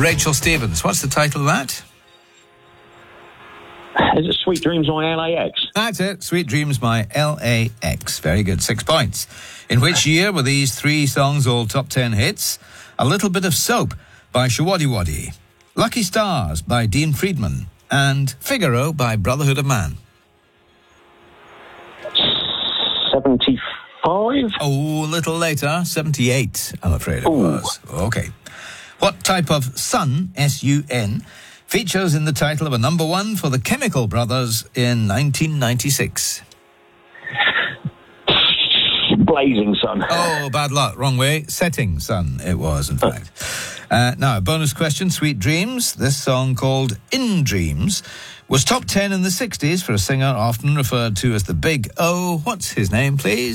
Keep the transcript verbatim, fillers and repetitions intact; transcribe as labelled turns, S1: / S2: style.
S1: Rachel Stevens. What's the title of that?
S2: Is it Sweet Dreams by L A X?
S1: That's it. Sweet Dreams by L A X. Very good. Six points. In which year were these three songs all top ten hits? A Little Bit of Soap by Shawaddy-Waddy, Lucky Stars by Dean Friedman, and Figaro by Brotherhood of Man.
S2: seventy-five?
S1: Oh, a little later. seventy-eight, I'm afraid it
S2: Ooh.
S1: was. Okay. What type of sun, S U N, features in the title of a number one for the Chemical Brothers in nineteen ninety-six?
S2: Blazing Sun.
S1: Oh, bad luck. Wrong way. Setting Sun it was, in fact. Uh, now, bonus question, Sweet Dreams. This song called In Dreams was top ten in the sixties for a singer often referred to as the Big O. What's his name, please?